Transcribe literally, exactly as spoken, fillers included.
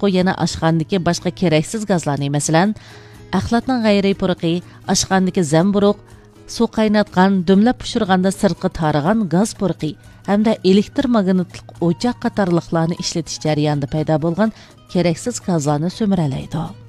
Axlatqı yana oshxonadagi boshqa keraksiz gazlarni, masalan, axlatning g'ayriy purqi, oshxonadagi zamburuq, suv qaynatgan, dumlab pishirganda sirtqi tarigan gaz purqi hamda elektr magnitlik o'choq qatorliqlarni ishlatish jarayonida paydo bo'lgan keraksiz gazlarni so'miralaydi.